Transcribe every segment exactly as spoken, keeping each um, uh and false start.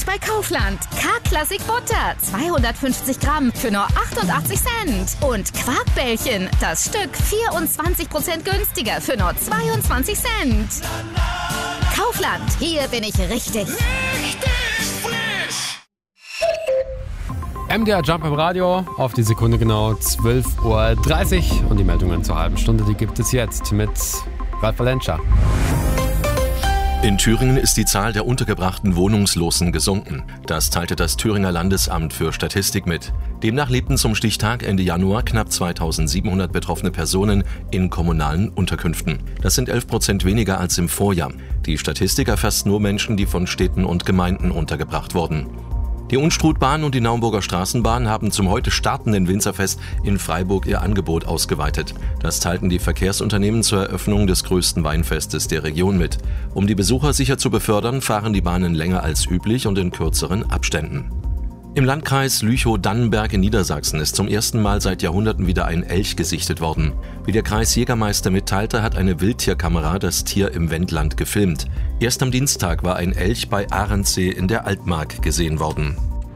Jetzt bei Kaufland. K-Klassik Butter, zweihundertfünfzig Gramm für nur achtundachtzig Cent. Und Quarkbällchen, das Stück vierundzwanzig Prozent günstiger für nur zweiundzwanzig Cent. Kaufland, hier bin ich richtig. Richtig frisch! M D R Jump im Radio, auf die Sekunde genau zwölf Uhr dreißig. Und die Meldungen zur halben Stunde, die gibt es jetzt mit Ralf Valenscha. In Thüringen ist die Zahl der untergebrachten Wohnungslosen gesunken. Das teilte das Thüringer Landesamt für Statistik mit. Demnach lebten zum Stichtag Ende Januar knapp zweitausendsiebenhundert betroffene Personen in kommunalen Unterkünften. Das sind elf Prozent weniger als im Vorjahr. Die Statistik erfasst nur Menschen, die von Städten und Gemeinden untergebracht wurden. Die Unstrutbahn und die Naumburger Straßenbahn haben zum heute startenden Winzerfest in Freiburg ihr Angebot ausgeweitet. Das teilten die Verkehrsunternehmen zur Eröffnung des größten Weinfestes der Region mit. Um die Besucher sicher zu befördern, fahren die Bahnen länger als üblich und in kürzeren Abständen. Im Landkreis Lüchow-Dannenberg in Niedersachsen ist zum ersten Mal seit Jahrhunderten wieder ein Elch gesichtet worden. Wie der Kreisjägermeister mitteilte, hat eine Wildtierkamera das Tier im Wendland gefilmt. Erst am Dienstag war ein Elch bei Ahrensee in der Altmark gesehen worden.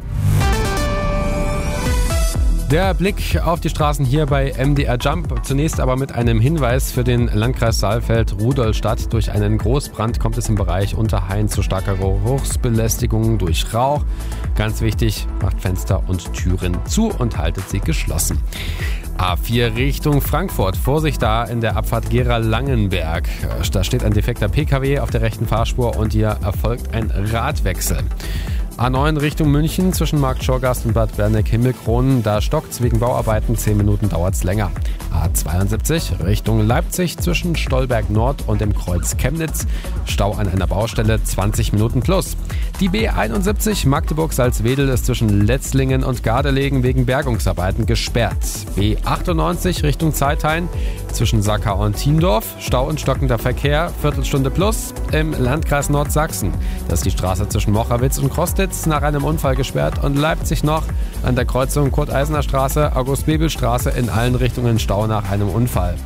Der Blick auf die Straßen hier bei M D R Jump. Zunächst aber mit einem Hinweis für den Landkreis Saalfeld-Rudolstadt. Durch einen Großbrand kommt es im Bereich Unterhain zu starker Geruchsbelästigung durch Rauch. Ganz wichtig, macht Fenster und Türen zu und haltet sie geschlossen. A vier Richtung Frankfurt. Vorsicht da in der Abfahrt Gera-Langenberg. Da steht ein defekter P K W auf der rechten Fahrspur und hier erfolgt ein Radwechsel. A neun Richtung München zwischen Markt Schorgast und Bad Berneck-Himmelkronen. Da stockt's wegen Bauarbeiten, zehn Minuten dauert's länger. A zweiundsiebzig Richtung Leipzig zwischen Stolberg Nord und dem Kreuz Chemnitz. Stau an einer Baustelle, zwanzig Minuten plus. Die B einundsiebzig Magdeburg-Salzwedel ist zwischen Letzlingen und Gardelegen wegen Bergungsarbeiten gesperrt. B achtundneunzig Richtung Zeithain zwischen Sackau und Thiendorf. Stau und stockender Verkehr, Viertelstunde plus. Im Landkreis Nordsachsen. Das ist die Straße zwischen Mochawitz und Krostitz nach einem Unfall gesperrt und Leipzig noch an der Kreuzung Kurt-Eisener-Straße, August-Bebel-Straße in allen Richtungen Stau nach einem Unfall.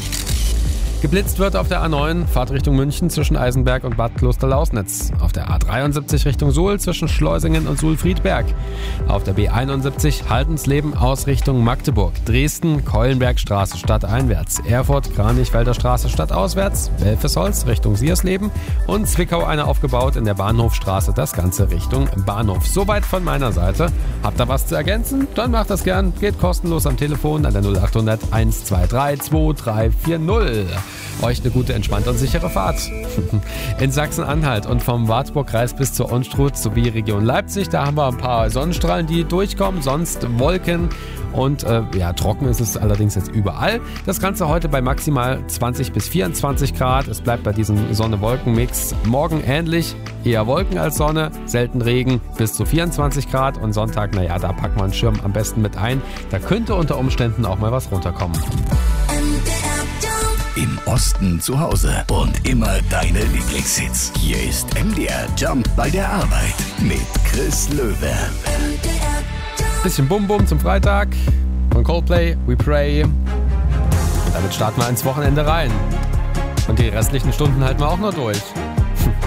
Geblitzt wird auf der A neun, Fahrt Richtung München zwischen Eisenberg und Bad Klosterlausnitz. Auf der A dreiundsiebzig Richtung Suhl zwischen Schleusingen und Suhl-Friedberg. Auf der B einundsiebzig Haldensleben aus Richtung Magdeburg. Dresden, Keulenbergstraße stadteinwärts. Erfurt, Kranichwälder Straße stadtauswärts. Welfesholz Richtung Siersleben. Und Zwickau eine aufgebaut in der Bahnhofstraße. Das Ganze Richtung Bahnhof. Soweit von meiner Seite. Habt ihr was zu ergänzen? Dann macht das gern. Geht kostenlos am Telefon an der null achthundert eins zwei drei zwei drei vier null. Euch eine gute, entspannte und sichere Fahrt. In Sachsen-Anhalt und vom Wartburgkreis bis zur Unstrut sowie Region Leipzig, da haben wir ein paar Sonnenstrahlen, die durchkommen, sonst Wolken und äh, ja, trocken ist es allerdings jetzt überall. Das Ganze heute bei maximal zwanzig bis vierundzwanzig Grad. Es bleibt bei diesem Sonne-Wolken-Mix. Morgen ähnlich, eher Wolken als Sonne, selten Regen bis zu vierundzwanzig Grad und Sonntag, naja, da packen wir einen Schirm am besten mit ein. Da könnte unter Umständen auch mal was runterkommen. Im Osten zu Hause und immer deine Lieblingshits. Hier ist M D R Jump bei der Arbeit mit Chris Löwe. Bisschen Bum-Bum zum Freitag von Coldplay, We Pray. Und damit starten wir ins Wochenende rein. Und die restlichen Stunden halten wir auch noch durch.